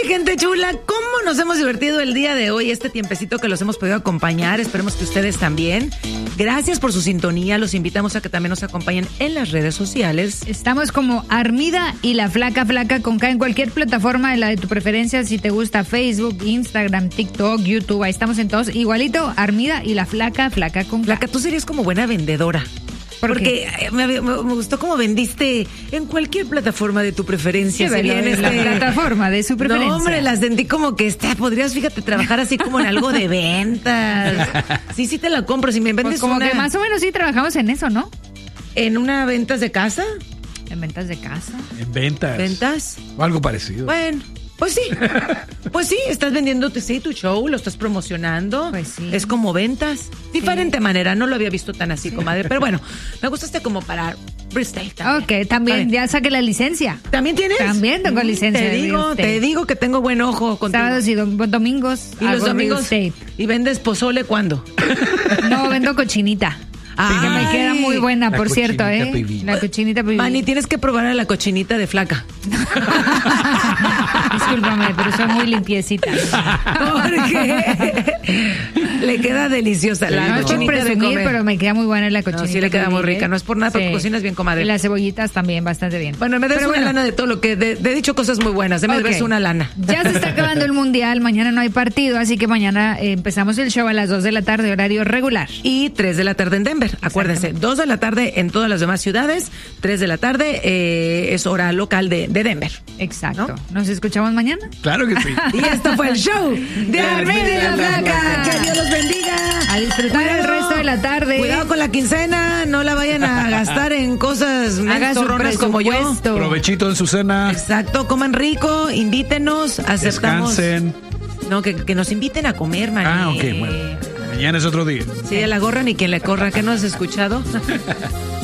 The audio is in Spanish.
gente chula, ¿cómo nos hemos divertido el día de hoy? Este tiempecito que los hemos podido acompañar, esperemos que ustedes también. Gracias por su sintonía, los invitamos a que también nos acompañen en las redes sociales. Estamos como Armida y la Flaca con K en cualquier plataforma de la de tu preferencia, si te gusta Facebook, Instagram, TikTok, YouTube, ahí estamos en todos. Igualito, Armida y la Flaca con K. Flaca, tú serías como buena vendedora. Porque me gustó cómo vendiste en cualquier plataforma de tu preferencia. Sí, en la plataforma de su preferencia. No, hombre, la sentí como que podrías, fíjate, trabajar así como en algo de ventas. Sí, te la compro. Si me vendes pues como que más o menos sí trabajamos en eso, ¿no? ¿En una ventas de casa? ¿En ventas de casa? En ventas. ¿Ventas? O algo parecido. Bueno. Pues sí, estás vendiendo tu show, lo estás promocionando. Pues sí. Es como ventas. Diferente manera, no lo había visto tan así, comadre. Pero bueno, me gustaste como para freestyle también. Ok, también ya saqué la licencia. ¿También tienes? También tengo licencia. Te digo que tengo buen ojo contigo. Sábados y domingos. ¿Y los domingos? ¿Y vendes pozole cuándo? No, vendo cochinita. Que me queda muy buena, por cierto, pibita. La cochinita pibil. Manny, tienes que probar a la cochinita de Flaca. Discúlpame, pero soy muy limpiecita. Porque le queda deliciosa la cochinita de comer. Pero me queda muy buena la cochinita. No, sí le queda muy rica, no es por nada, porque cocinas bien, comadre. Y las cebollitas también, bastante bien. Bueno, me des una lana de todo lo que he dicho cosas muy buenas, me debes una lana. Ya se está acabando el mundial, mañana no hay partido, así que mañana empezamos el show a las 2 de la tarde, horario regular. Y 3 de la tarde en Denver. Acuérdense, 2 de la tarde en todas las demás ciudades, 3 de la tarde es hora local de Denver. Exacto. ¿No? ¿Nos escuchamos mañana? Claro que sí. Y esto fue el show de Armida y la Flaca. Que Dios los bendiga. A disfrutar el resto de la tarde. Cuidado con la quincena, no la vayan a gastar en cosas zorronas como yo. Provechito en su cena. Exacto, coman rico, invítenos, aceptamos. Descansen. No, que nos inviten a comer, man. Ok, bueno. Mañana es otro día. Sí, a la gorra ni quien le corra, ¿qué no has escuchado?